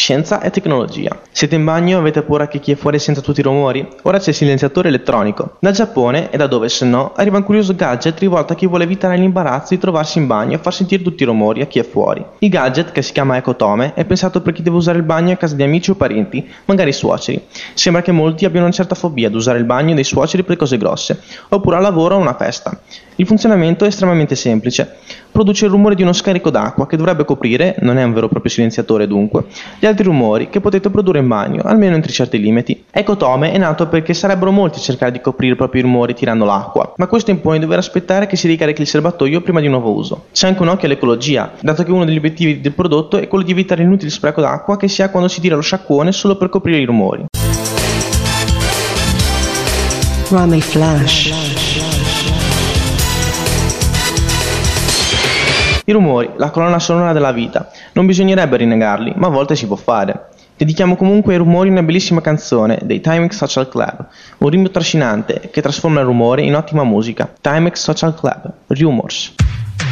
scienza e tecnologia. Siete in bagno e avete paura che chi è fuori senta tutti i rumori? Ora c'è il silenziatore elettronico. Dal Giappone, e da dove se no, arriva un curioso gadget rivolto a chi vuole evitare l'imbarazzo di trovarsi in bagno e far sentire tutti i rumori a chi è fuori. Il gadget, che si chiama Ecotome, è pensato per chi deve usare il bagno a casa di amici o parenti, magari suoceri. Sembra che molti abbiano una certa fobia ad usare il bagno dei suoceri per cose grosse, oppure al lavoro o a una festa. Il funzionamento è estremamente semplice. Produce il rumore di uno scarico d'acqua che dovrebbe coprire, non è un vero e proprio silenziatore dunque, gli altri rumori che potete produrre in bagno, almeno entro certi limiti. Ecotome è nato perché sarebbero molti a cercare di coprire i propri rumori tirando l'acqua, ma questo impone di dover aspettare che si ricarichi il serbatoio prima di un nuovo uso. C'è anche un occhio all'ecologia, dato che uno degli obiettivi del prodotto è quello di evitare l'inutile spreco d'acqua che si ha quando si tira lo sciacquone solo per coprire i rumori. Rami Flash. I rumori, la colonna sonora della vita. Non bisognerebbe rinnegarli, ma a volte si può fare. Dedichiamo comunque ai rumori una bellissima canzone dei Timex Social Club, un ritmo trascinante che trasforma il rumore in ottima musica. Timex Social Club, Rumors.